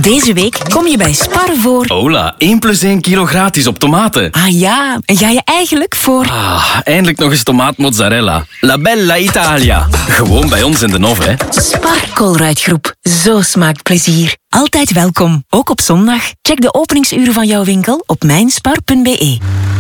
Deze week kom je bij Spar voor... Hola, 1 + 1 kilo gratis op tomaten. Ah ja, en ga je eigenlijk voor... Eindelijk nog eens tomaatmozzarella. La Bella Italia. Gewoon bij ons in de Nov, hè. Spar Colruyt-groep. Zo smaakt plezier. Altijd welkom, ook op zondag. Check de openingsuren van jouw winkel op mijnspar.be.